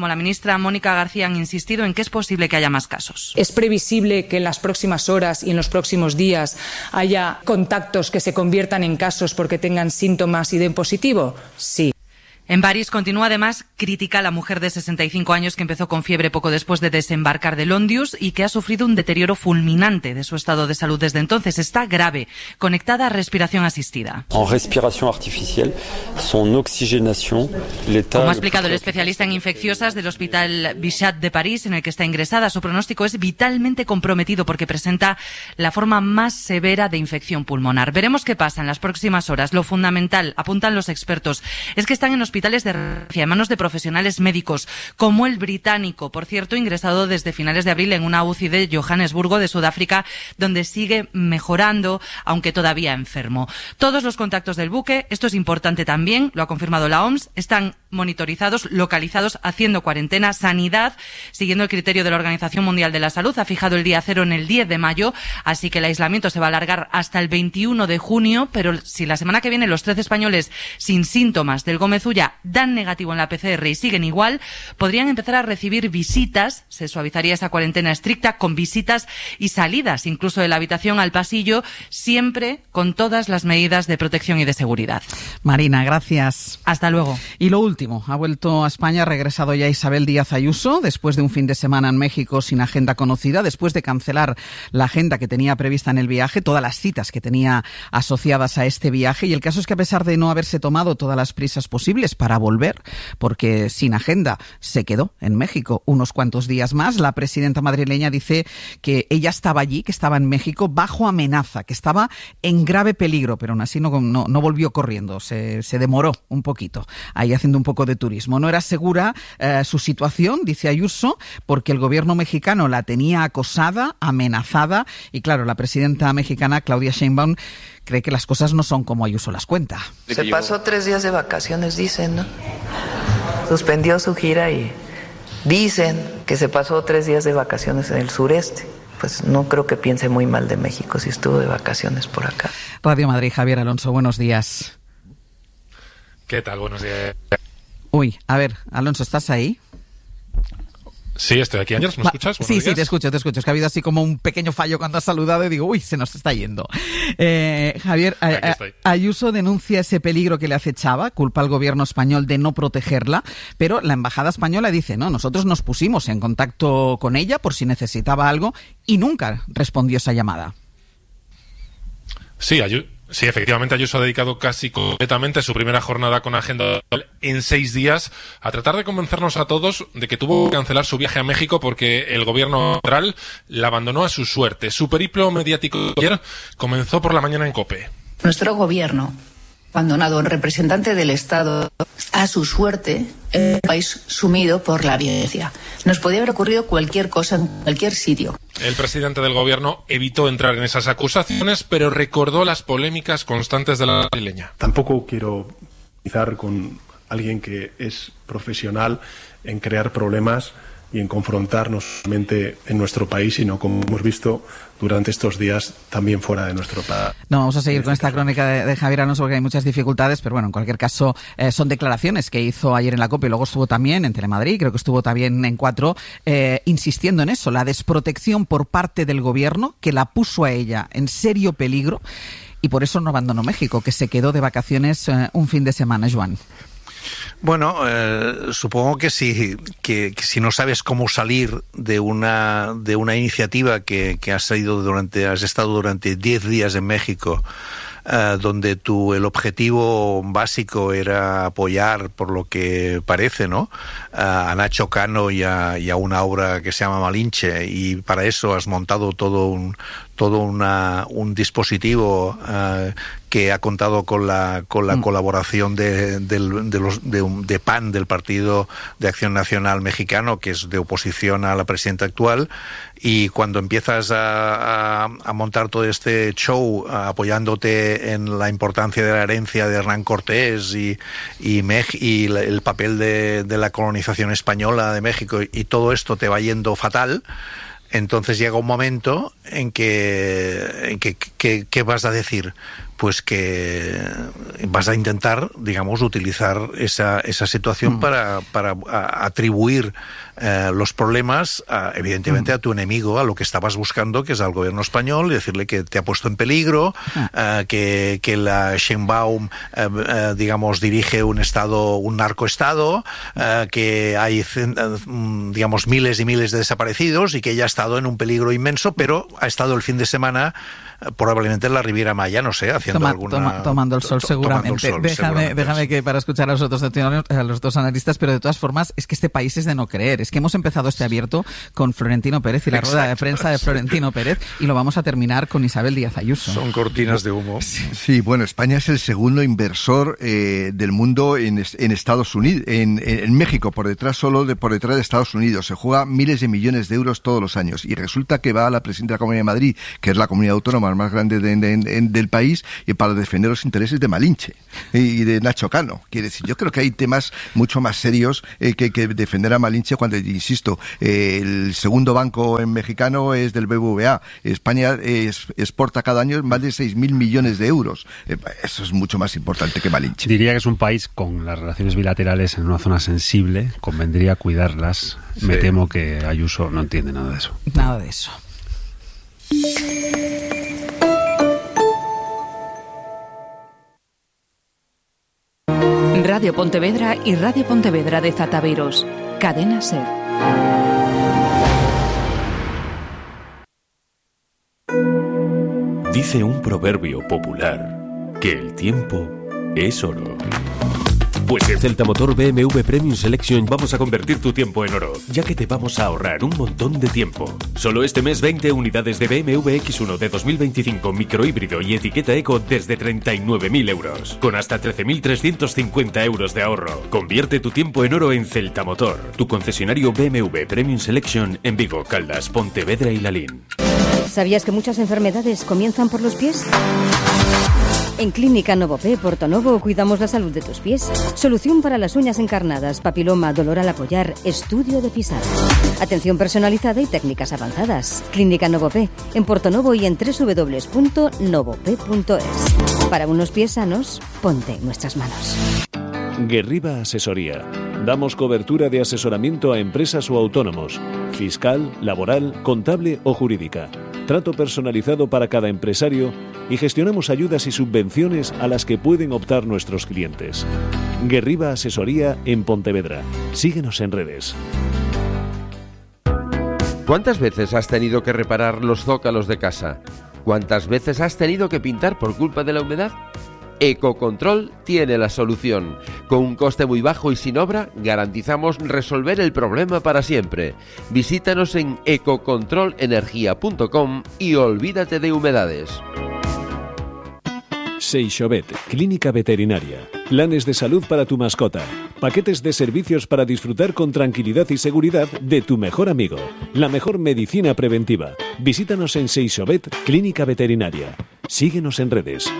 como la ministra Mónica García han insistido en que es posible que haya más casos. ¿Es previsible que en las próximas horas y en los próximos días haya contactos que se conviertan en casos porque tengan síntomas y den positivo? Sí. En París continúa además crítica a la mujer de sesenta y cinco años que empezó con fiebre poco después de desembarcar de Londius y que ha sufrido un deterioro fulminante de su estado de salud desde entonces. Está grave, conectada a respiración asistida. En respiración artificial, son oxigenación letal. Como ha explicado el especialista en infecciosas del Hospital Bichat de París, en el que está ingresada, su pronóstico es vitalmente comprometido porque presenta la forma más severa de infección pulmonar. Veremos qué pasa en las próximas horas. Lo fundamental, apuntan los expertos, es que están en hospitales hospitales de referencia en manos de profesionales médicos, como el británico, por cierto, ingresado desde finales de abril en una U C I de Johannesburgo, de Sudáfrica, donde sigue mejorando, aunque todavía enfermo. Todos los contactos del buque, esto es importante también, lo ha confirmado la O M S, están monitorizados, localizados, haciendo cuarentena. Sanidad, siguiendo el criterio de la Organización Mundial de la Salud, ha fijado el día cero en el diez de mayo, así que el aislamiento se va a alargar hasta el veintiuno de junio, pero si la semana que viene los trece españoles sin síntomas del Gómez Ulla dan negativo en la P C R y siguen igual, podrían empezar a recibir visitas, se suavizaría esa cuarentena estricta con visitas y salidas, incluso de la habitación al pasillo, siempre con todas las medidas de protección y de seguridad. Marina, gracias. Hasta luego. Y lo último, ha vuelto a España, ha regresado ya Isabel Díaz Ayuso, después de un fin de semana en México sin agenda conocida, después de cancelar la agenda que tenía prevista en el viaje, todas las citas que tenía asociadas a este viaje, y el caso es que a pesar de no haberse tomado todas las prisas posibles para volver, porque sin agenda se quedó en México unos cuantos días más, la presidenta madrileña dice que ella estaba allí, que estaba en México bajo amenaza, que estaba en grave peligro, pero aún así no, no, no volvió corriendo, se, se demoró un poquito, ahí haciendo un poco de turismo. No era segura eh, su situación, dice Ayuso, porque el gobierno mexicano la tenía acosada, amenazada, y claro, la presidenta mexicana, Claudia Sheinbaum, cree que las cosas no son como Ayuso las cuenta. Se pasó tres días de vacaciones, dicen, ¿no? Suspendió su gira y dicen que se pasó tres días de vacaciones en el sureste. Pues no creo que piense muy mal de México si estuvo de vacaciones por acá. Radio Madrid, Javier Alonso, buenos días. ¿Qué tal? Buenos días. Uy, a ver, Alonso, ¿estás ahí? Sí, estoy aquí. Ángeles, ¿me escuchas? Buenos sí, días. sí, te escucho, te escucho. Es que ha habido así como un pequeño fallo cuando has saludado y digo, uy, se nos está yendo. Eh, Javier, a, a, Ayuso denuncia ese peligro que le acechaba, culpa al gobierno español de no protegerla, pero la embajada española dice, no, nosotros nos pusimos en contacto con ella por si necesitaba algo y nunca respondió esa llamada. Sí, Ayuso. Sí, efectivamente, Ayuso ha dedicado casi completamente su primera jornada con agenda en seis días a tratar de convencernos a todos de que tuvo que cancelar su viaje a México porque el gobierno central la abandonó a su suerte. Su periplo mediático de ayer comenzó por la mañana en COPE. Nuestro gobierno abandonado, el representante del Estado, a su suerte en un país sumido por la violencia. Nos podía haber ocurrido cualquier cosa en cualquier sitio. El presidente del gobierno evitó entrar en esas acusaciones, pero recordó las polémicas constantes de la madrileña. Tampoco quiero empezar con alguien que es profesional en crear problemas y en confrontar no solamente en nuestro país, sino como hemos visto durante estos días también fuera de nuestro país. No, vamos a seguir con esta crónica de, de Javier Alonso porque hay muchas dificultades, pero bueno, en cualquier caso eh, son declaraciones que hizo ayer en la COPE y luego estuvo también en Telemadrid, creo que estuvo también en Cuatro, eh, insistiendo en eso, la desprotección por parte del gobierno que la puso a ella en serio peligro y por eso no abandonó México, que se quedó de vacaciones eh, un fin de semana, Joan. Bueno, eh, supongo que si, que, que si no sabes cómo salir de una de una iniciativa que, que has salido durante, has estado durante diez días en México, eh, donde tu el objetivo básico era apoyar, por lo que parece, ¿no?, a Nacho Cano y a, y a una obra que se llama Malinche, y para eso has montado todo un todo una, un dispositivo uh, que ha contado con la con la mm. colaboración de, de, de los de, de P A N, del Partido de Acción Nacional Mexicano, que es de oposición a la presidenta actual, y cuando empiezas a, a, a montar todo este show uh, apoyándote en la importancia de la herencia de Hernán Cortés y y, Mex y la, el papel de, de la colonización española de México, y, y todo esto te va yendo fatal, entonces llega un momento en que, en que, que, ¿qué vas a decir? pues que vas a intentar, digamos, utilizar esa, esa situación mm. para, para atribuir eh, los problemas, a, evidentemente, mm. a tu enemigo, a lo que estabas buscando, que es al gobierno español, y decirle que te ha puesto en peligro, ah. eh, que, que la Sheinbaum, eh, eh, digamos, dirige un estado, un narcoestado, eh, que hay, digamos, miles y miles de desaparecidos y que ella ha estado en un peligro inmenso, pero ha estado el fin de semana probablemente en la Riviera Maya, no sé, haciendo toma, alguna... Toma, tomando el sol, to, seguramente. El sol, déjame, seguramente. Déjame que para escuchar a los otros a los dos analistas, pero de todas formas, es que este país es de no creer. Es que hemos empezado este abierto con Florentino Pérez y la Exacto. rueda de prensa de Florentino Pérez, y lo vamos a terminar con Isabel Díaz Ayuso. Son cortinas de humo. Sí, sí, bueno, España es el segundo inversor eh, del mundo en, en Estados Unidos, en, en México, por detrás solo de por detrás de Estados Unidos. Se juega miles de millones de euros todos los años, y resulta que va a la presidenta de la Comunidad de Madrid, que es la comunidad autónoma más grande de, de En, en, del país, y para defender los intereses de Malinche y de Nacho Cano. Quiere decir, yo creo que hay temas mucho más serios eh, que, que defender a Malinche cuando, insisto, eh, el segundo banco en mexicano es del B B V A. España eh, es, exporta cada año más de seis mil millones de euros. Eh, eso es mucho más importante que Malinche. Diría que es un país con las relaciones bilaterales en una zona sensible, convendría cuidarlas. Sí. Me temo que Ayuso no entiende nada de eso. Nada de eso. Radio Pontevedra y Radio Pontevedra de Zataviros. Cadena SER. Dice un proverbio popular que el tiempo es oro. Pues en Celta Motor B M W Premium Selection vamos a convertir tu tiempo en oro, ya que te vamos a ahorrar un montón de tiempo. Solo este mes veinte unidades de B M W X uno de dos mil veinticinco microhíbrido y etiqueta eco desde treinta y nueve mil euros, con hasta trece mil trescientos cincuenta euros de ahorro. Convierte tu tiempo en oro en Celta Motor, tu concesionario B M W Premium Selection en Vigo, Caldas, Pontevedra y Lalín. ¿Sabías que muchas enfermedades comienzan por los pies? En Clínica Novopé Portonovo cuidamos la salud de tus pies. Solución para las uñas encarnadas, papiloma, dolor al apoyar, estudio de pisada. Atención personalizada y técnicas avanzadas. Clínica Novopé en Portonovo y en doble u doble u doble u punto novopé punto es. Para unos pies sanos, ponte en nuestras manos. Guerriba Asesoría. Damos cobertura de asesoramiento a empresas o autónomos, fiscal, laboral, contable o jurídica. Trato personalizado para cada empresario y gestionamos ayudas y subvenciones a las que pueden optar nuestros clientes. Guerriba Asesoría en Pontevedra. Síguenos en redes. ¿Cuántas veces has tenido que reparar los zócalos de casa? ¿Cuántas veces has tenido que pintar por culpa de la humedad? Ecocontrol tiene la solución. Con un coste muy bajo y sin obra, garantizamos resolver el problema para siempre. Visítanos en ecocontrol energía punto com y olvídate de humedades. Seixovet, clínica veterinaria. Planes de salud para tu mascota. Paquetes de servicios para disfrutar con tranquilidad y seguridad de tu mejor amigo. La mejor medicina preventiva. Visítanos en Seixovet, clínica veterinaria. Síguenos en redes.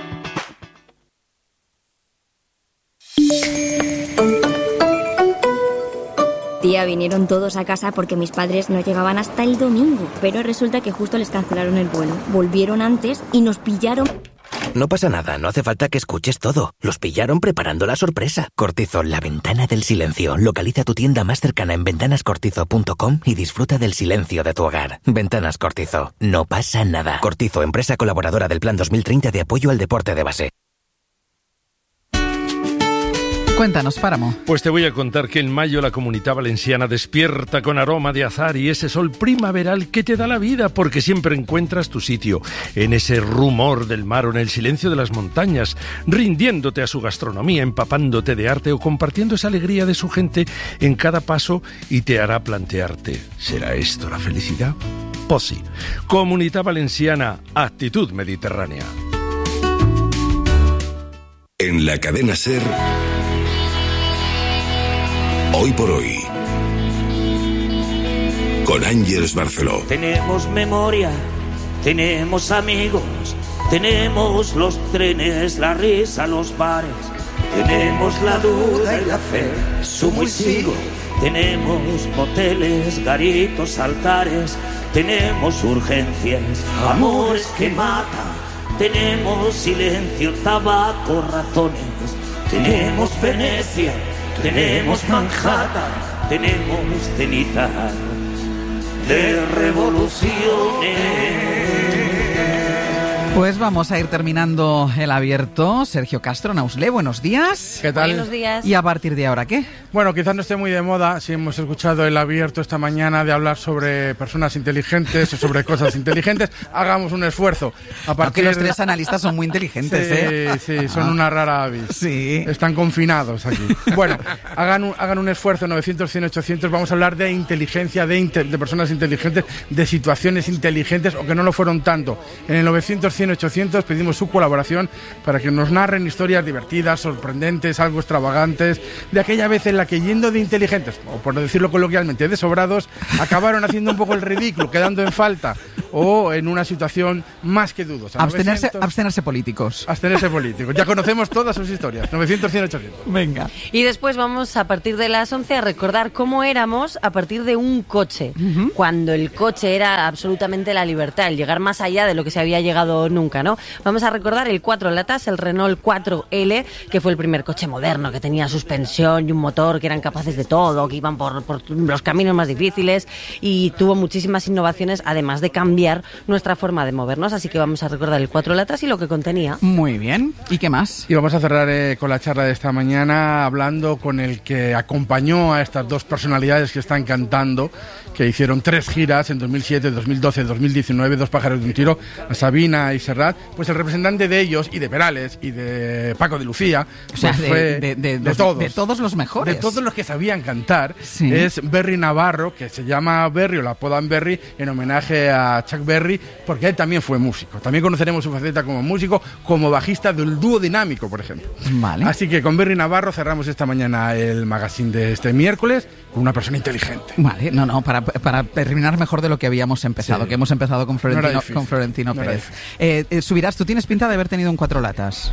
Tía, vinieron todos a casa porque mis padres no llegaban hasta el domingo, pero resulta que justo les cancelaron el vuelo. Volvieron antes y nos pillaron... No pasa nada, no hace falta que escuches todo. Los pillaron preparando la sorpresa. Cortizo, la ventana del silencio. Localiza tu tienda más cercana en ventanas cortizo punto com y disfruta del silencio de tu hogar. Ventanas Cortizo, no pasa nada. Cortizo, empresa colaboradora del Plan dos mil treinta de apoyo al deporte de base. Cuéntanos, Páramo. Pues te voy a contar que en mayo la Comunidad Valenciana despierta con aroma de azar y ese sol primaveral que te da la vida, porque siempre encuentras tu sitio, en ese rumor del mar o en el silencio de las montañas, rindiéndote a su gastronomía, empapándote de arte o compartiendo esa alegría de su gente en cada paso, y te hará plantearte, ¿será esto la felicidad? Pues sí. Comunidad Valenciana, actitud mediterránea. En la cadena SER... Hoy por hoy, con Ángeles Barceló. Tenemos memoria, tenemos amigos, tenemos los trenes, la risa, los bares, tenemos la duda y la fe, sumo y sigo, tenemos moteles, garitos, altares, tenemos urgencias, amores que matan, tenemos silencio, tabaco, razones, tenemos Venecia, tenemos Manhattan, tenemos ceniza de revoluciones. Pues vamos a ir terminando el abierto. Sergio Castro, Nausle, buenos días. ¿Qué tal? Buenos días. ¿Y a partir de ahora qué? Bueno, quizás no esté muy de moda si hemos escuchado el abierto esta mañana de hablar sobre personas inteligentes o sobre cosas inteligentes. Hagamos un esfuerzo. A partir no, que los tres analistas son muy inteligentes, sí, ¿eh? Sí, son ah. una rara avis. Sí. Están confinados aquí. Bueno, hagan un, hagan un esfuerzo, novecientos, cien, ochocientos. Vamos a hablar de inteligencia, de, inte, de personas inteligentes, de situaciones inteligentes o que no lo fueron tanto. En el novecientos, cien, ochocientos pedimos su colaboración para que nos narren historias divertidas, sorprendentes, algo extravagantes, de aquella vez en la que, yendo de inteligentes, o por decirlo coloquialmente, de sobrados, acabaron haciendo un poco el ridículo, quedando en falta o en una situación más que dudosa. Abstenerse, novecientos, abstenerse políticos. Abstenerse políticos. Ya conocemos todas sus historias. novecientos, cien, ochocientos. Venga. Y después vamos a partir de las once a recordar cómo éramos a partir de un coche. Uh-huh. Cuando el coche era absolutamente la libertad, el llegar más allá de lo que se había llegado nunca, ¿no? Vamos a recordar el cuatro latas, el Renault cuatro L, que fue el primer coche moderno, que tenía suspensión y un motor, que eran capaces de todo, que iban por, por los caminos más difíciles y tuvo muchísimas innovaciones, además de cambiar nuestra forma de movernos. Así que vamos a recordar el cuatro latas y lo que contenía. Muy bien. ¿Y qué más? Y vamos a cerrar eh, con la charla de esta mañana hablando con el que acompañó a estas dos personalidades que están cantando, que hicieron tres giras en dos mil siete, dos mil doce, dos mil diecinueve, dos pájaros de un tiro, a Sabina y Serrat. Pues el representante de ellos y de Perales y de Paco de Lucía, o sea, pues de, fue de, de, de los, todos, de todos los mejores, de todos los que sabían cantar. Sí. Es Berry Navarro, que se llama Berry o la apodan Berry en homenaje a Chuck Berry, porque él también fue músico. También conoceremos su faceta como músico, como bajista del dúo Dinámico, por ejemplo. Vale. Así que con Berry Navarro cerramos esta mañana el magazine de este miércoles con una persona inteligente. Vale, no, no, para, para terminar mejor de lo que habíamos empezado, sí. que hemos empezado con Florentino, no con Florentino no Pérez. Eh, eh, Subirás, tú tienes pinta de haber tenido un cuatro latas.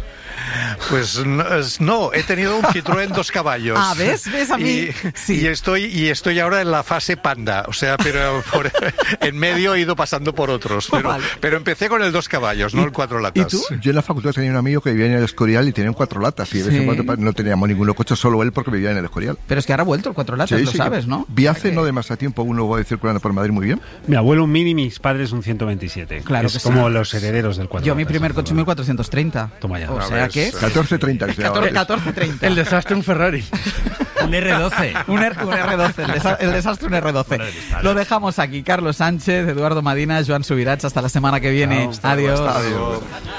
Pues no, no, he tenido un Citroën dos caballos. Ah, ¿ves? ¿Ves a mí? Y, sí. y, estoy, y estoy ahora en la fase panda, o sea, pero por, en medio he ido pasando por otros. Pero, vale. pero empecé con el dos caballos, no el cuatro latas. ¿Y tú? Yo en la facultad tenía un amigo que vivía en el Escorial y tenía un cuatro latas. Y de vez en cuando no teníamos ninguno coche, solo él porque vivía en el Escorial. Pero es que ahora ha vuelto el cuatro latas, sí, lo sí, sabes, ¿no? Vi hace no demasiado tiempo uno va a circulando por Madrid muy bien. Mi abuelo un Mini, mis padres un ciento veintisiete. Claro, es que como sí. los herederos del cuatro Yo latas, mi primer coche mil cuatrocientos treinta. Toma ya. O sea que catorce treinta. catorce treinta. El desastre un Ferrari. Un erre doce. Un, R, un erre doce. El, desa, el desastre un erre doce. Lo dejamos aquí. Carlos Sánchez, Eduardo Madina, Joan Subirats. Hasta la semana que viene. Chao, Adiós. Adiós.